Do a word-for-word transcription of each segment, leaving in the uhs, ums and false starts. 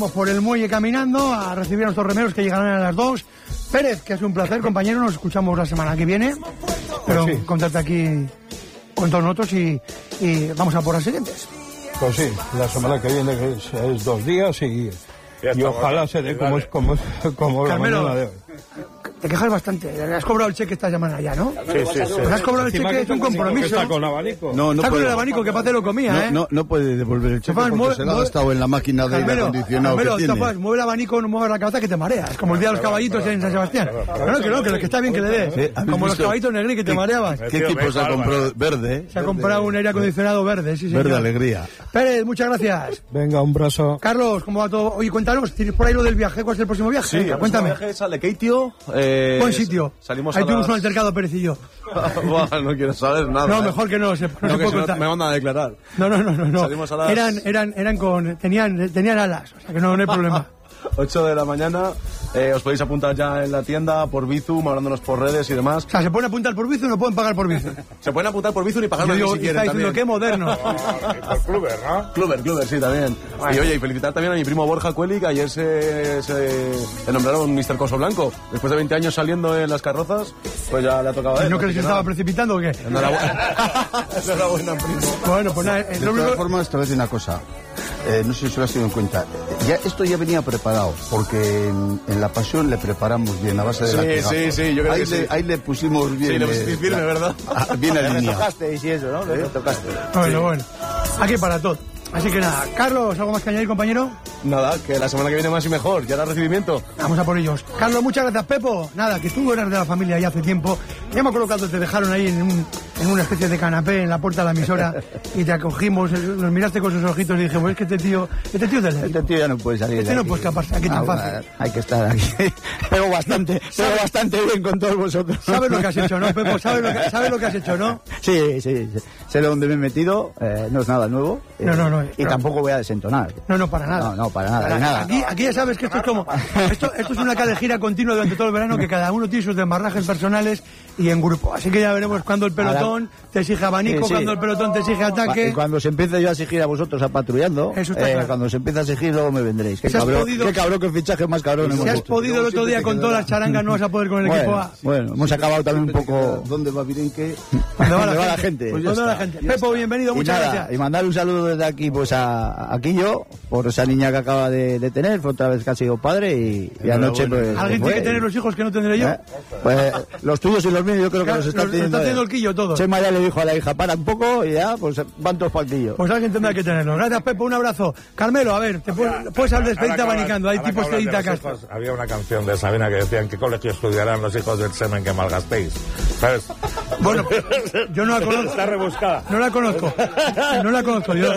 Vamos por el muelle caminando a recibir a nuestros remeros que llegarán a las dos. Pérez, que es un placer, compañero, nos escuchamos la semana que viene. Pero pues sí. Contarte aquí con todos nosotros y, y vamos a por las siguientes. Pues sí, la semana que viene es, es dos días y, y ojalá se dé como es como, como la mañana de hoy. Te quejas bastante. Has cobrado el cheque esta semana ya, ¿no? Sí, sí, sí. Pues has cobrado el cheque, es un compromiso. ¿Está con abanico? No, no Está puede, con el abanico que Pate lo comía, no, ¿eh? no, no puede devolver el cheque Chafán, porque mueve, se lo ha mueve, gastado en la máquina de aire Carmelo, acondicionado Carmelo, que tiene. Chafán, mueve el abanico, no muevas la cabeza que te mareas. Como el día de los caballitos en San Sebastián. No, que no, que, que está bien que le des. Sí, ¿habéis Como los visto? caballitos negros que te mareabas. ¿Qué equipo se ha comprado? Verde. Se ha comprado un aire acondicionado verde, sí, señor. Verde alegría. Pérez, muchas gracias. Venga, un brazo. Carlos, ¿cómo va todo? Oye, cuéntanos, ¿tienes por ahí lo del viaje? ¿Cuál es el próximo viaje? Sí, el Cuéntame. viaje es a Lekeitio. Eh, Buen sitio. Salimos Ahí a tuvimos las... un altercado, Pérez y yo. Buah, no quiero saber nada. No, ¿eh? mejor que no, se, no, No, se que puede si no contar. me mandan a declarar. No, no, no, no, no. Salimos a las- Eran, eran, eran con, tenían, tenían alas, o sea que no, no hay problema. ocho de la mañana. Eh, os podéis apuntar ya en la tienda por Bizum, hablándonos por redes y demás. O sea, se pueden apuntar por Bizum y no pueden pagar por Bizum. Se pueden apuntar por Bizum y pagar Yo más digo, si quieren está diciendo, también. qué moderno. Por Cluber, ¿no? Cluber, Cluber, sí, también. Y oye, y felicitar también a mi primo Borja Cueli, que ayer se, se le nombraron mister Coso Blanco. Después de veinte años saliendo en las carrozas, pues ya le ha tocado a él. ¿No que les así estaba nada. precipitando o qué? Enhorabuena. Enhorabuena, primo. Bueno, pues nada, De el único... todas formas, te voy a decir una cosa. Eh, no sé si lo has tenido en cuenta. Ya, esto ya venía preparado, porque en, en La Pasión le preparamos bien a base de Sí, latigazo. sí, sí, yo creo ahí que le, sí. Ahí le pusimos bien. Sí, le eh, pusiste firme, la- ¿verdad? ah, bien alineado. tocaste y eso, ¿no? Le tocaste. Bueno, bueno. Aquí para todo. Así que nada, Carlos, ¿algo más que añadir, compañero? Nada, que la semana que viene más y mejor. Ya da recibimiento. Vamos a por ellos. Carlos, muchas gracias. Pepo, nada, que tú eras de la familia ya hace tiempo. Ya me acuerdo cuando te dejaron ahí en, un, en una especie de canapé en la puerta de la emisora y te acogimos, nos miraste con sus ojitos y dije, pues es que este tío, este tío es del Este tío ya no puede salir. Este de no aquí. puede escaparse, aquí tan Ah, fácil. bueno, hay que estar aquí. Pero bastante, pero bastante bien con todos vosotros. ¿Sabes lo que has hecho, no, Pepo? ¿Sabes lo que, sabes lo que has hecho, no? Sí, sí, sí. Sé de dónde me he metido, eh, no es nada nuevo. eh, No, no, no, Y pero- tampoco voy a desentonar. No, no, para nada. No, no, para nada, de nada. Aquí, aquí ya sabes que esto es como... Esto, esto es una calejira continua durante todo el verano, que cada uno tiene sus desmarrajes personales y en grupo. Así que ya veremos cuando el pelotón te exige abanico, Sí, sí. cuando el pelotón te exige Y ataque. cuando se empiece yo a exigir a vosotros a patrullando, Eso está eh, claro. cuando se empiece a exigir luego me vendréis. Qué Si has cabrón, podido- qué cabrón, qué fichaje más cabrón hemos Si has hecho. podido el otro día con todas las charangas, no vas a poder con el bueno, equipo A. Bueno, hemos acabado también un poco... ¿Dónde va Virenque? ¿Dónde va ¿Dónde la gente? Pues ya ¿Dónde va la está, gente? ya Pepo, está. bienvenido, Y muchas nada, gracias. Y mandar un saludo desde aquí pues a, a Quillo, por esa niña que acaba de, de tener, fue otra vez que ha sido padre y, y anoche pues... Alguien pues, tiene que tener los hijos que no tendré yo. ¿eh? Pues los tuyos y los míos yo creo que Claro, los están los- los teniendo. está haciendo él. el Quillo todos. Chema ya le dijo a la hija, para un poco y ya, pues van todos para el Quillo. Pues alguien tendrá que tenerlo. Gracias, Pepo, un abrazo. Carmelo, a ver, te puedes, puedes al despedirte abanicando. Hay tipos de Edita Castro. Había una canción de Sabina que decía: ¿en qué colegio estudiarán los hijos del semen que malgastéis? ¿Sabes? Bueno, yo no la conozco. Está rebuscada. No la conozco. No la conozco. Yo,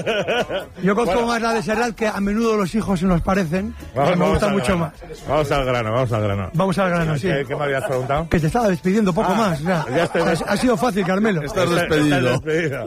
yo conozco Bueno. más la de Serrat, que a menudo los hijos se nos parecen. que me gusta al mucho grano. más. Vamos al grano, vamos al grano. Vamos al grano, sí. ¿Qué, qué me habías preguntado? Que te estaba despidiendo poco Ah, más. O sea, ya estoy- ha, ha sido fácil, Carmelo. Estás Está- despedido. está despedido.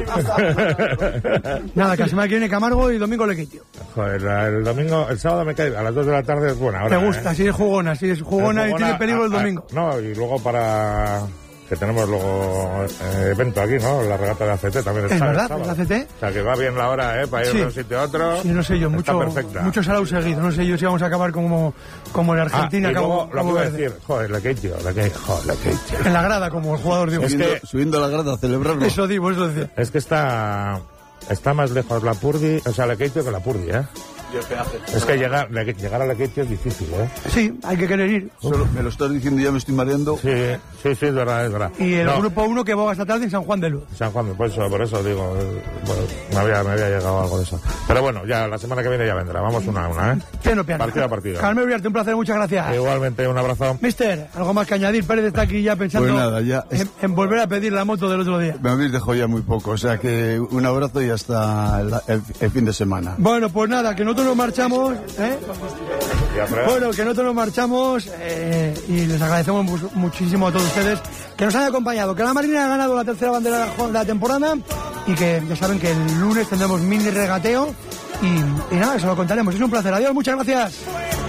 Nada, que la semana que viene Camargo y domingo Lequitio. Joder, la- el domingo, el sábado me cae a las dos de la tarde, es buena hora. Te gusta, ¿eh? si es jugona, si es jugona y tiene peligro el a- a- domingo. No, y luego para... que tenemos luego eh, evento aquí, ¿no? La regata de A C T también está. Es el verdad, sábado. la A C T. O sea, que va bien la hora, ¿eh? Para ir Sí. de un sitio a otro. Sí, no sé yo, Está mucho, perfecta. mucho salado seguido. No sé yo si vamos a acabar como, como en Argentina. Ah, y Cabo- luego, lo que Cabo iba a Verde. decir, joder, la Keitio, la Keitio, joder, la Keitio. En la grada, como el jugador de Es Subiendo, que- subiendo a la grada a celebrarlo. Eso digo, eso decía. Es que está... Está más lejos la Purdi, o sea, la Keitio que la Purdi, ¿eh? Es que llegar, la- llegar a la Keitio es difícil, ¿eh? Sí, hay que querer ir. Solo me lo estás diciendo y ya me estoy mareando. Sí, sí, sí, es verdad, es verdad. Y el No, grupo uno que va esta tarde en San Juan de Luz. San Juan, por eso, por eso digo, eh, bueno, me había, me había llegado algo de eso. Pero bueno, ya la semana que viene ya vendrá, vamos una a una, ¿eh? Piano, piano. Partido a partido. Carmelo Uriarte, un placer, muchas gracias. Igualmente, un abrazo. Mister, algo más que añadir. Pérez está aquí ya pensando Pues nada, ya. En, en volver a pedir la moto del otro día. Me habéis dejado ya muy poco, o sea que un abrazo y hasta el, el- el fin de semana. Bueno, pues nada, que nosotros nos marchamos, ¿eh? Ya, pero- Bueno, que nosotros nos marchamos eh, y les agradecemos mu- muchísimo a todos ustedes que nos han acompañado. Que la Marina ha ganado la tercera bandera de la- de la temporada y que ya saben que el lunes tendremos mini regateo y, y nada, eso lo contaremos. Es un placer. Adiós, muchas gracias.